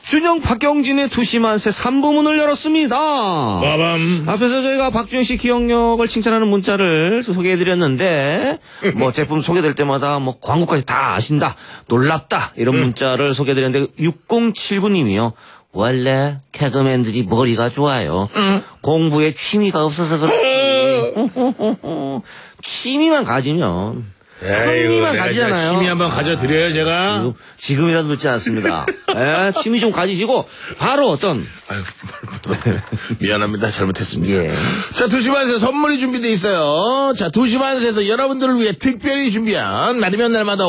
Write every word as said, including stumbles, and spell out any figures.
준영 박경진의 두시만세 삼 부문을 열었습니다. 빠밤. 앞에서 저희가 박준영 씨 기억력을 칭찬하는 문자를 소개해드렸는데 뭐 제품 소개될 때마다 뭐 광고까지 다 아신다, 놀랍다 이런 음. 문자를 소개해드렸는데 육공칠구 님이요. 원래 개그맨들이 머리가 좋아요. 음. 공부에 취미가 없어서 그렇지. 취미만 가지면 흥미만 가지잖아요. 취미 한번 가져드려요, 제가. 지금이라도 늦지 않습니다. 에, 취미 좀 가지시고 바로 어떤 아유, 미안합니다. 잘못했습니다. 예. 자, 두시반세 선물이 준비되어 있어요. 자, 두시반세에서 여러분들을 위해 특별히 준비한 날이면 날마다